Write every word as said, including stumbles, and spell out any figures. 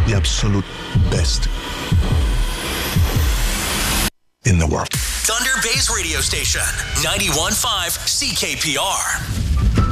the absolute best in the world. Thunder Bay's radio station, ninety-one point five C K P R.